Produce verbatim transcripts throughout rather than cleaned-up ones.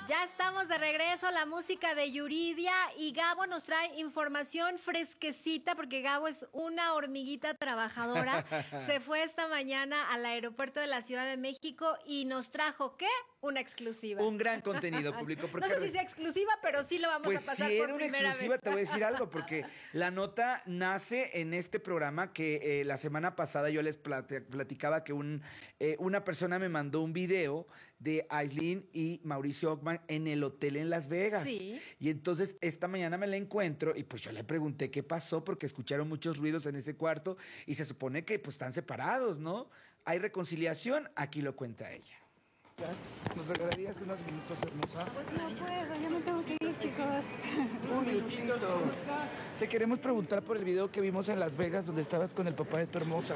Ya estamos de regreso, la música de Yuridia y Gabo nos trae información fresquecita porque Gabo es una hormiguita trabajadora. Se fue esta mañana al aeropuerto de la Ciudad de México y nos trajo, ¿qué? Una exclusiva. Un gran contenido público. No sé si sea exclusiva, pero sí lo vamos pues a pasar si por era una primera exclusiva, vez. te voy a decir algo, porque la nota nace en este programa que eh, la semana pasada yo les plati- platicaba que un, eh, una persona me mandó un video de Aislinn y Mauricio Ockman en el hotel en Las Vegas. Sí. Y entonces esta mañana me la encuentro y pues yo le pregunté qué pasó porque escucharon muchos ruidos en ese cuarto y se supone que pues están separados, ¿no? ¿Hay reconciliación? Aquí lo cuenta ella. ¿Nos regalarías unos minutos, hermosa? Pues no puedo, ya me tengo que ir, chicos. Un minutito. ¿Cómo estás? Te queremos preguntar por el video que vimos en Las Vegas donde estabas con el papá de tu hermosa.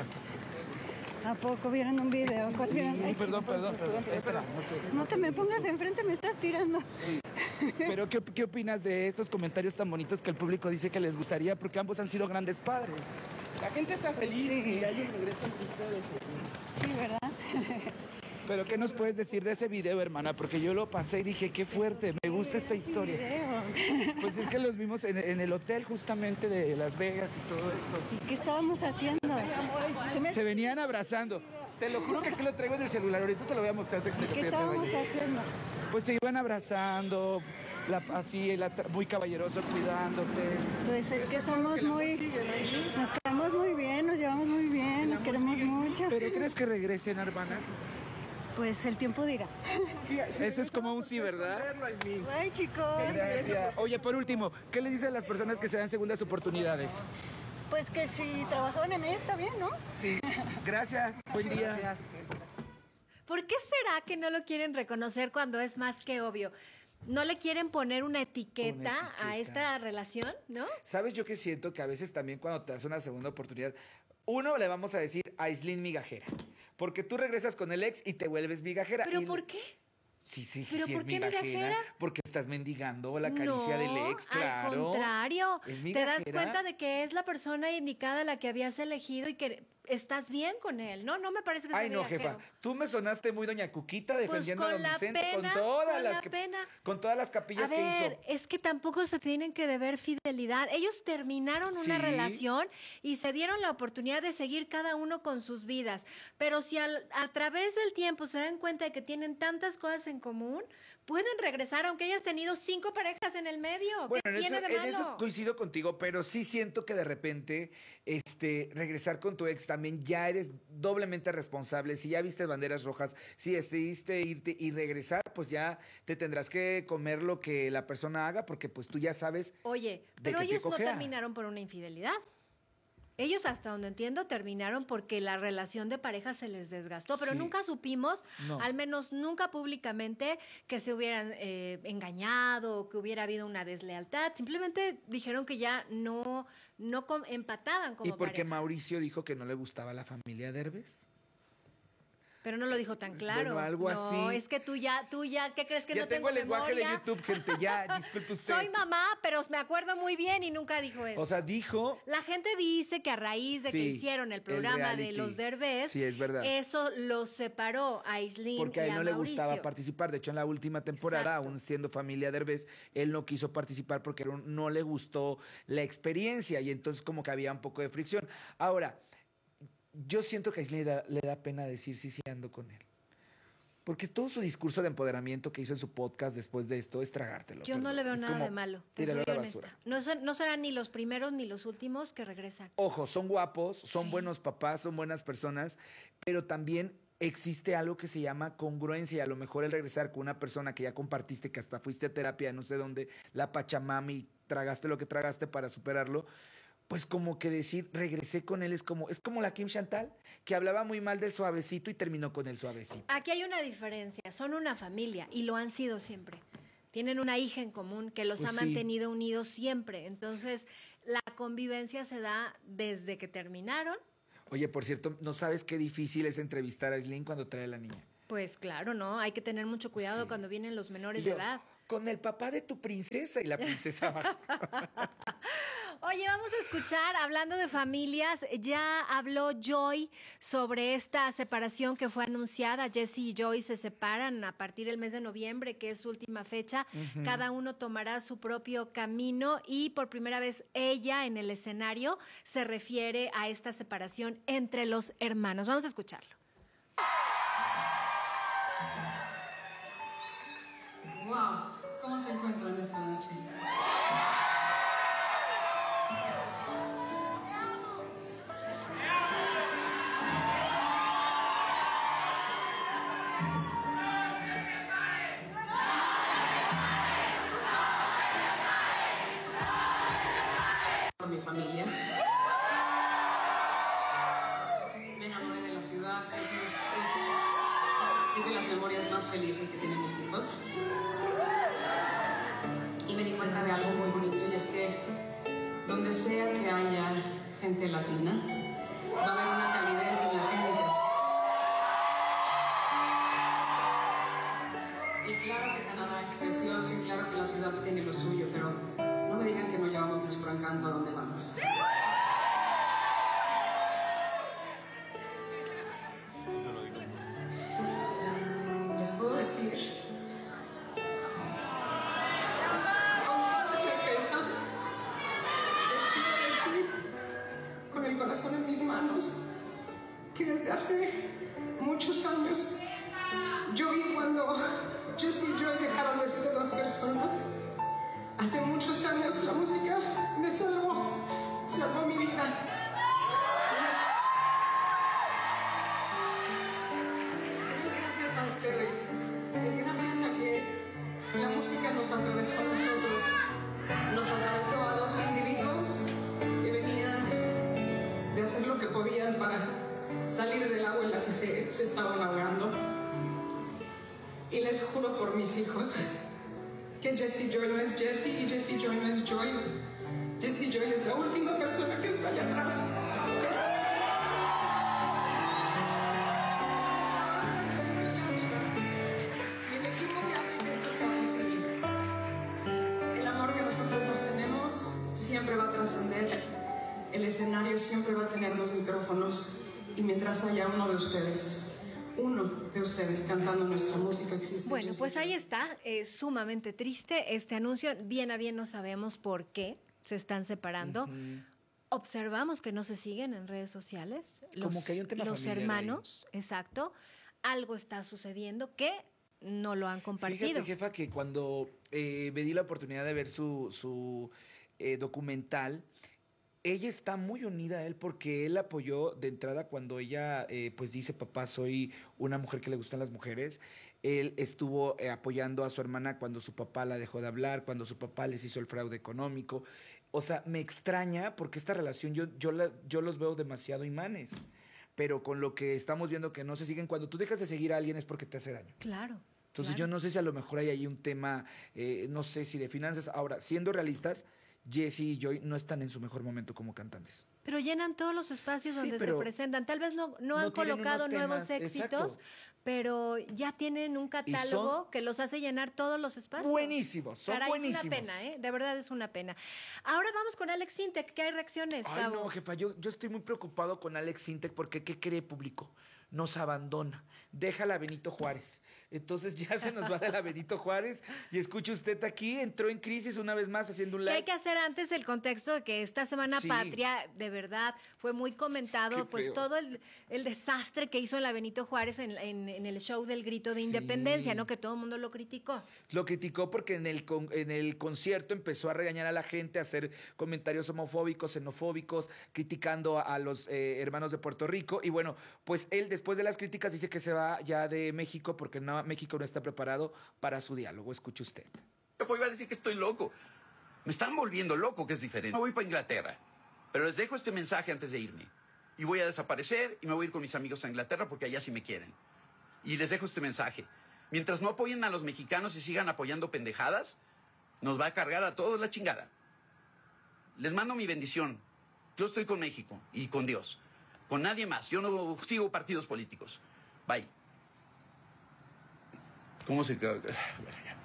¿A poco vieron un video? ¿Cuál vieron? Ay, Perdón, perdón, perdón. Espera, no te- no te me pongas enfrente, me estás tirando. Pero ¿qué, ¿qué opinas de estos comentarios tan bonitos que el público dice que les gustaría? Porque ambos han sido grandes padres. La gente está feliz Sí. y hay un regreso entre ustedes. Sí, ¿verdad? Pero ¿qué nos puedes decir de ese video, hermana? Porque yo lo pasé y dije, qué fuerte, me gusta esta historia. Video. Pues es que los vimos en, en el hotel justamente de Las Vegas y todo esto. ¿Y qué estábamos haciendo? Se me- Se venían abrazando. Te lo juro que aquí lo traigo en el celular. Ahorita te lo voy a mostrar. de que se ¿Qué te estábamos vaya. haciendo? Pues se iban abrazando, la, así, la, muy caballeroso, cuidándote. Pues es que somos muy... Nos quedamos muy bien, nos llevamos muy bien, nos queremos mucho. ¿Pero crees que regresen, hermana? Pues el tiempo dirá. Eso es como un sí, ¿verdad? Ay, chicos. Gracias. Oye, por último, ¿qué les dicen a las personas que se dan segundas oportunidades? Pues que si trabajaron en ella está bien, ¿no? Sí. Gracias. Buen día. ¿Por qué será que no lo quieren reconocer cuando es más que obvio? ¿No le quieren poner una etiqueta, Una etiqueta. a esta relación, no? ¿Sabes yo que siento que a veces también cuando te das una segunda oportunidad, uno le vamos a decir a Aislinn migajera? Porque tú regresas con el ex y te vuelves migajera. ¿Pero y- por qué? Sí, sí, ¿Pero sí por es qué migajera, migajera? porque estás mendigando la caricia No, del ex, claro. al contrario. ¿Es Te das migajera? cuenta de que es la persona indicada la que habías elegido y que estás bien con él. No, no me parece que sea Ay, no, migajero. jefa. Tú me sonaste muy doña Cuquita defendiendo Pues a con don la Vicente pena, con todas con las la que- pena. con todas las capillas A ver, que hizo. es que tampoco se tienen que deber fidelidad. Ellos terminaron una Sí. relación y se dieron la oportunidad de seguir cada uno con sus vidas. Pero si al- a través del tiempo se dan cuenta de que tienen tantas cosas en común, pueden regresar aunque hayas tenido cinco parejas en el medio. Bueno, ¿Qué en eso, tiene de en malo? eso coincido contigo, pero sí siento que de repente este, regresar con tu ex también ya eres doblemente responsable. Si ya viste banderas rojas, si decidiste irte y regresar, pues ya te tendrás que comer lo que la persona haga, porque pues tú ya sabes. Oye, de pero que te ellos no cojea. terminaron por una infidelidad. Ellos, hasta donde entiendo, terminaron porque la relación de pareja se les desgastó, pero Sí. nunca supimos, No. al menos nunca públicamente, que se hubieran eh, engañado o que hubiera habido una deslealtad. Simplemente dijeron que ya no, no com- empataban como ¿Y porque pareja. Mauricio dijo que no le gustaba la familia Derbez? Pero no lo dijo tan claro. Bueno, algo no, así. es que tú ya, tú ya, ¿qué crees que Ya no tengo tengo el lenguaje memoria? de YouTube, gente, ya, disculpe usted. Soy mamá, pero me acuerdo muy bien y nunca dijo eso. O sea, dijo... La gente dice que a raíz de que Sí, hicieron el el programa reality. de los Derbez, Sí, es verdad. eso los separó a Aislinn Porque a y él a no le Mauricio. gustaba participar. De hecho, en la última temporada, Exacto. aún siendo familia Derbez, él no quiso participar porque no- no le gustó la experiencia y entonces como que había un poco de fricción. Ahora, yo siento que a Aislinn le da, le da pena decir sí, sí ando con él. Porque todo su discurso de empoderamiento que hizo en su podcast después de esto es tragártelo. Yo no perdón. le veo Es nada como, de malo, te tíralo soy a la honesta. basura. No, son- no serán ni los primeros ni los últimos que regresan. Ojo, son guapos, son Sí. buenos papás, son buenas personas, pero también existe algo que se llama congruencia. A lo mejor el regresar con una persona que ya compartiste, que hasta fuiste a terapia, no sé dónde, la Pachamama y tragaste lo que tragaste para superarlo, pues como que decir, regresé con él, es como, es como la Kim Chantal, que hablaba muy mal del suavecito y terminó con el suavecito. Aquí hay una diferencia, son una familia y lo han sido siempre. Tienen una hija en común que los Pues ha sí. mantenido unidos siempre. Entonces, la convivencia se da desde que terminaron. Oye, por cierto, ¿no sabes qué difícil es entrevistar a Aislinn cuando trae a la niña? Pues claro, ¿no? Hay que tener mucho cuidado Sí. cuando vienen los Y menores yo, de edad. con el papá de tu princesa y la princesa. Oye, vamos a escuchar, hablando de familias, ya habló Joy sobre esta separación que fue anunciada. Jesse y Joy se separan a partir del mes de noviembre, que es su última fecha. Uh-huh. Cada uno tomará su propio camino y por primera vez ella en el escenario se refiere a esta separación entre los hermanos. Vamos a escucharlo. Wow, ¿cómo se encuentran esta noche? Mi familia. Me enamoré de la ciudad, creo que es, es, es de las memorias más felices que tienen mis hijos. Y me di cuenta de algo muy bonito, y es que donde sea que haya gente latina, va a haber una calidez en la gente. Y claro que Canadá es precioso, y claro que la ciudad tiene lo suyo, pero no me digan que no llevamos nuestro encanto a donde vamos. Les puedo decir, aunque no sé pesa, les quiero decir con el corazón en mis manos que desde hace muchos años yo vi cuando Jesse y yo dejaron de ser dos personas. Hace muchos años la música me salvó, salvó mi vida. Es gracias a ustedes, es gracias a que la música nos atravesó a nosotros, nos atravesó a dos individuos que venían de hacer lo que podían para salir del agua en la que se, se estaban ahogando. Y les juro por mis hijos que Jesse Joy no es Jesse y Jesse Joy no es Joy. Jesse Joy es la última persona que está allá atrás. Y el equipo que hace que esto sea posible. El amor que nosotros nos tenemos siempre va a trascender. El escenario siempre va a tener los micrófonos. Y mientras haya uno de ustedes, uno de ustedes cantando nuestra música, existe. Bueno, pues ahí está, es sumamente triste este anuncio, bien a bien no sabemos por qué se están separando. Uh-huh. Observamos que no se siguen en redes sociales, los, como que hay un tema los hermanos, ahí. Exacto, algo está sucediendo que no lo han compartido. Fíjate, jefa, que cuando eh, me di la oportunidad de ver su, su eh, documental, ella está muy unida a él porque él apoyó de entrada cuando ella eh, pues dice, papá, soy una mujer que le gustan las mujeres. Él estuvo eh, apoyando a su hermana cuando su papá la dejó de hablar, cuando su papá les hizo el fraude económico. O sea, me extraña porque esta relación yo, yo, la, yo los veo demasiado imanes. Pero con lo que estamos viendo que no se siguen, cuando tú dejas de seguir a alguien es porque te hace daño. Claro. Entonces claro. yo no sé si a lo mejor hay ahí un tema, eh, no sé si de finanzas. Ahora, siendo realistas, Jesse y Joy no están en su mejor momento como cantantes. Pero llenan todos los espacios sí, donde se presentan. Tal vez no, no, no han colocado nuevos éxitos, exacto. Pero ya tienen un catálogo que los hace llenar todos los espacios. Buenísimos, son Caray, buenísimos. Es una pena, ¿eh? De verdad es una pena. Ahora vamos con Alex Sintek, ¿qué hay reacciones, Ay, Gabo? no, jefa, yo, yo estoy muy preocupado con Alex Sintek porque, ¿qué cree, público? Nos abandona, deja la Benito Juárez. Entonces ya se nos va de la Benito Juárez y escuche usted aquí, entró en crisis una vez más haciendo un live. ¿Qué hay que hacer antes el contexto de que esta Semana sí. Patria, de verdad, fue muy comentado, Qué pues feo. todo el, el desastre que hizo en la Benito Juárez en, en, en el show del Grito de sí. Independencia, ¿no? Que todo el mundo lo criticó. Lo criticó porque en el, con, en el concierto empezó a regañar a la gente, a hacer comentarios homofóbicos, xenofóbicos, criticando a, a los eh, hermanos de Puerto Rico. Y bueno, pues él después de las críticas dice que se va ya de México porque no, México no está preparado para su diálogo. Escuche usted. Yo iba a decir que estoy loco. Me están volviendo loco, que es diferente. Me voy para Inglaterra, pero les dejo este mensaje antes de irme. Y voy a desaparecer y me voy a ir con mis amigos a Inglaterra porque allá sí me quieren. Y les dejo este mensaje. Mientras no apoyen a los mexicanos y sigan apoyando pendejadas, nos va a cargar a todos la chingada. Les mando mi bendición. Yo estoy con México y con Dios. Con nadie más. Yo no sigo partidos políticos. Bye. ¿Cómo se...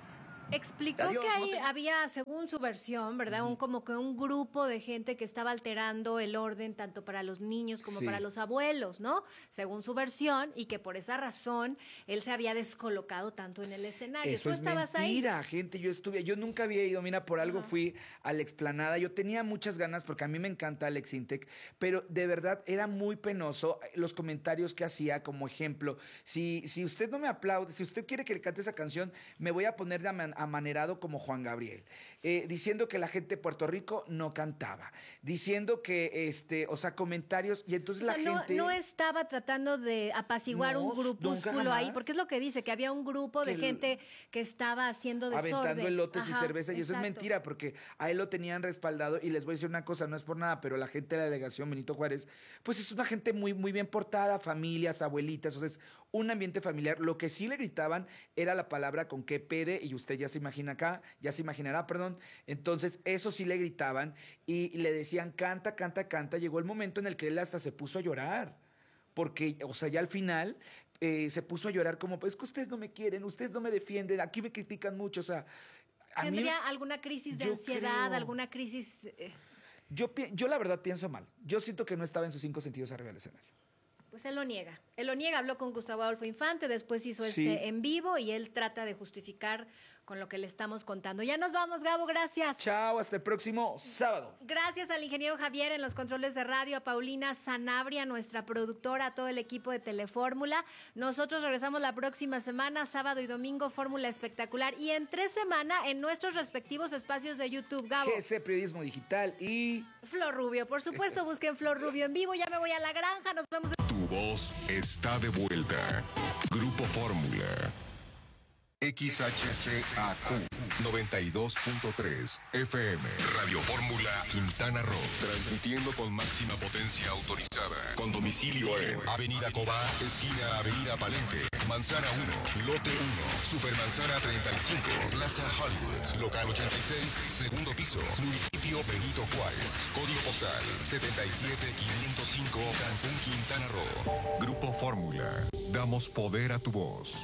Explicó Adiós, que no ahí te- había, según su versión, ¿verdad? Un como que un grupo de gente que estaba alterando el orden tanto para los niños como Sí. para los abuelos, ¿no? Según su versión, y que por esa razón él se había descolocado tanto en el escenario. Eso ¿Tú es estabas ahí? mentira, gente. Yo estuve, yo nunca había ido, mira, por algo fui a la explanada. Yo tenía muchas ganas porque a mí me encanta Alex Intec, pero de verdad era muy penoso los comentarios que hacía. Como ejemplo, si, si usted no me aplaude, si usted quiere que le cante esa canción, me voy a poner de ama- amanerado como Juan Gabriel. Eh, diciendo que la gente de Puerto Rico no cantaba. Diciendo que, este, o sea, comentarios. Y entonces O sea, la no, gente. no estaba tratando de apaciguar No, un nunca grupúsculo ahí, jamás. porque es lo que dice, que había un grupo de Que el- gente que estaba haciendo desorden. Aventando elotes y Ajá, cerveza, y eso es exacto. mentira, porque a él lo tenían respaldado. Y les voy a decir una cosa, no es por nada, pero la gente de la delegación Benito Juárez, pues es una gente muy, muy bien portada, familias, abuelitas, o sea, es un ambiente familiar. Lo que sí le gritaban era la palabra con qué pede, y usted ya se imagina acá, ya se imaginará, perdón. Entonces, eso sí le gritaban y le decían, canta, canta, canta. Llegó el momento en el que él hasta se puso a llorar, porque, o sea, ya al final eh, se puso a llorar como, pues es que ustedes no me quieren, ustedes no me defienden, aquí me critican mucho, o sea, a mí, ¿Tendría alguna crisis de yo ansiedad, creo- alguna crisis? eh, yo, pi- yo la verdad pienso mal. Yo siento que no estaba en sus cinco sentidos arriba del escenario. Pues él lo niega. Él lo niega, habló con Gustavo Adolfo Infante, después hizo Sí. este en vivo y él trata de justificar con lo que le estamos contando. Ya nos vamos, Gabo, gracias. Chao, hasta el próximo sábado. Gracias al ingeniero Javier en los controles de radio, a Paulina Sanabria, nuestra productora, a todo el equipo de Telefórmula. Nosotros regresamos la próxima semana, sábado y domingo, Fórmula Espectacular. Y entre semana, en nuestros respectivos espacios de YouTube, Gabo. G C Periodismo Digital y... Flor Rubio, por supuesto, busquen Flor Rubio en vivo. Ya me voy a la granja, nos vemos. Tu voz está de vuelta. Grupo Fórmula. X H C A Q noventa y dos punto tres F M. Radio Fórmula Quintana Roo. Transmitiendo con máxima potencia autorizada. Con domicilio en Avenida Cobá, esquina Avenida Palenque, Manzana uno, Lote uno, Supermanzana treinta y cinco, Plaza Hollywood, Local ochenta y seis, segundo piso, Municipio Benito Juárez. Código postal setenta y siete quinientos cinco, Cancún, Quintana Roo. Grupo Fórmula. Damos poder a tu voz.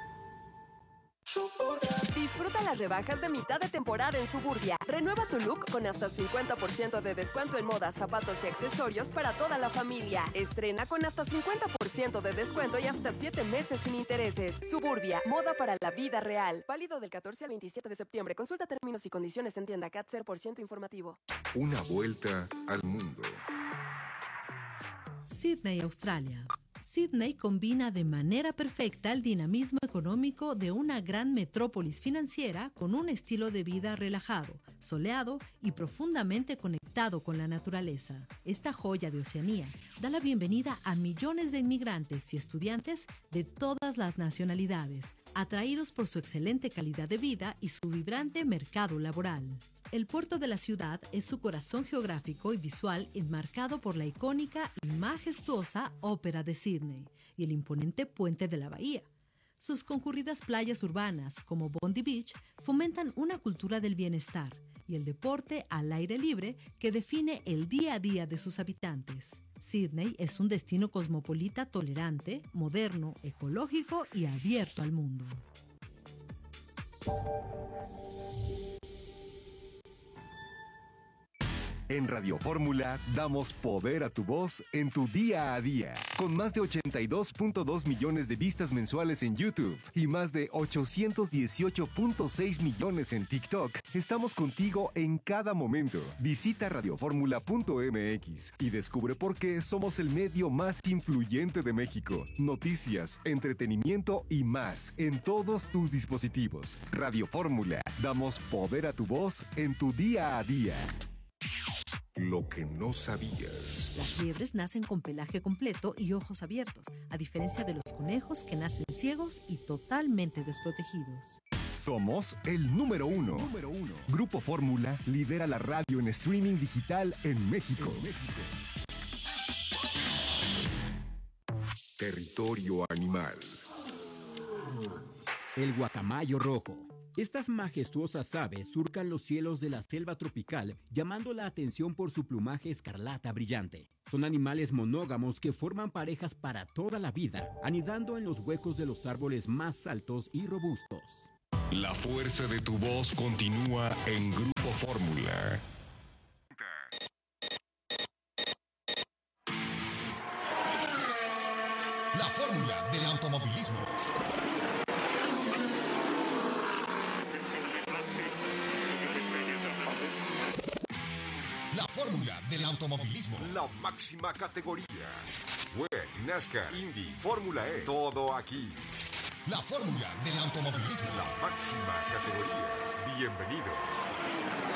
Disfruta las rebajas de mitad de temporada en Suburbia. Renueva tu look con hasta cincuenta por ciento de descuento en moda, zapatos y accesorios para toda la familia. Estrena con hasta cincuenta por ciento de descuento y hasta siete meses sin intereses. Suburbia, moda para la vida real. Válido del catorce al veintisiete de septiembre. Consulta términos y condiciones en tienda C A T cero por ciento informativo. Una vuelta al mundo. Sydney, Australia. Sydney combina de manera perfecta el dinamismo económico de una gran metrópolis financiera con un estilo de vida relajado, soleado y profundamente conectado con la naturaleza. Esta joya de Oceanía da la bienvenida a millones de inmigrantes y estudiantes de todas las nacionalidades, atraídos por su excelente calidad de vida y su vibrante mercado laboral. El puerto de la ciudad es su corazón geográfico y visual enmarcado por la icónica y majestuosa Ópera de Sydney y el imponente puente de la bahía. Sus concurridas playas urbanas, como Bondi Beach, fomentan una cultura del bienestar y el deporte al aire libre que define el día a día de sus habitantes. Sydney es un destino cosmopolita tolerante, moderno, ecológico y abierto al mundo. En Radio Fórmula damos poder a tu voz en tu día a día. Con más de ochenta y dos punto dos millones de vistas mensuales en YouTube y más de ochocientos dieciocho punto seis millones en TikTok, estamos contigo en cada momento. Visita radioformula punto m x y descubre por qué somos el medio más influyente de México. Noticias, entretenimiento y más en todos tus dispositivos. Radio Fórmula, damos poder a tu voz en tu día a día. Lo que no sabías. Las liebres nacen con pelaje completo y ojos abiertos, a diferencia de los conejos que nacen ciegos y totalmente desprotegidos. Somos el número uno. Número uno. Grupo Fórmula lidera la radio en streaming digital en México. En México. Territorio animal. El guacamayo rojo. Estas majestuosas aves surcan los cielos de la selva tropical, llamando la atención por su plumaje escarlata brillante. Son animales monógamos que forman parejas para toda la vida, anidando en los huecos de los árboles más altos y robustos. La fuerza de tu voz continúa en Grupo Fórmula. La fórmula del automovilismo. La fórmula del automovilismo. La máxima categoría. W E C, NASCAR, Indy, Fórmula E. Todo aquí. La fórmula del automovilismo. La máxima categoría. Bienvenidos.